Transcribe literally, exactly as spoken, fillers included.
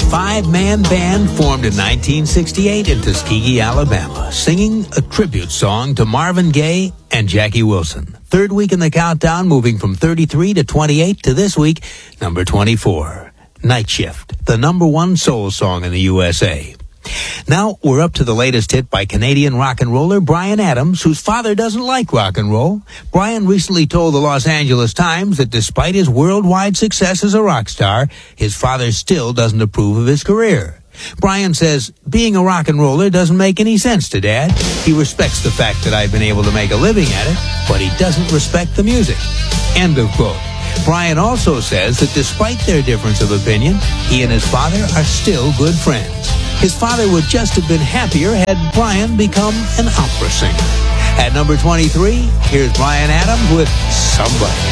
five-man band formed in nineteen sixty-eight in Tuskegee, Alabama, singing a tribute song to Marvin Gaye and Jackie Wilson. Third week in the countdown, moving from thirty-three to twenty-eight to this week, number twenty-four, Night Shift, the number one soul song in the U S A. Now we're up to the latest hit by Canadian rock and roller Bryan Adams, whose father doesn't like rock and roll. Bryan recently told the Los Angeles Times that despite his worldwide success as a rock star, his father still doesn't approve of his career. Bryan says, being a rock and roller doesn't make any sense to Dad. He respects the fact that I've been able to make a living at it, but he doesn't respect the music. End of quote. Bryan also says that despite their difference of opinion, he and his father are still good friends. His father would just have been happier had Bryan become an opera singer. At number twenty-three, here's Bryan Adams with Somebody.